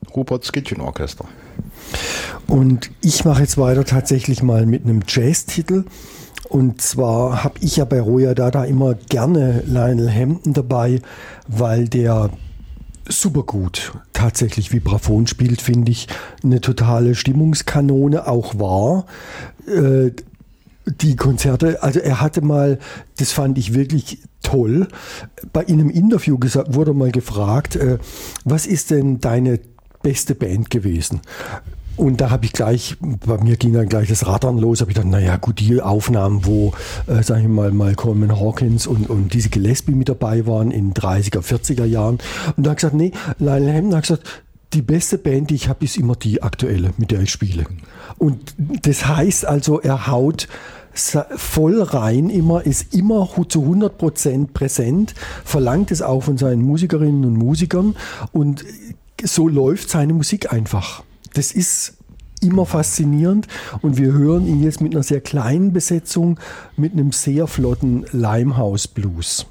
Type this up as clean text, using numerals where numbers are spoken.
Rupert's Kitchen Orchestra. Und ich mache jetzt weiter tatsächlich mal mit einem Jazz-Titel. Und zwar habe ich ja bei Roya Dada immer gerne Lionel Hampton dabei, weil der super gut tatsächlich Vibraphon spielt, finde ich. Eine totale Stimmungskanone auch war. Die Konzerte, also er hatte mal, das fand ich wirklich toll, in einem Interview wurde mal gefragt, was ist denn deine beste Band gewesen? Und da habe ich bei mir ging dann gleich das Rattern los, habe ich gedacht, naja gut, die Aufnahmen, wo, sage ich mal, Coleman Hawkins und Dizzy Gillespie mit dabei waren in 30er, 40er Jahren. Und da habe ich gesagt, nee, Lionel Hampton hat gesagt, die beste Band, die ich habe, ist immer die aktuelle, mit der ich spiele. Und das heißt also, er haut voll rein immer, ist immer zu 100% präsent, verlangt es auch von seinen Musikerinnen und Musikern und so läuft seine Musik einfach. Das ist immer faszinierend und wir hören ihn jetzt mit einer sehr kleinen Besetzung, mit einem sehr flotten Limehouse Blues.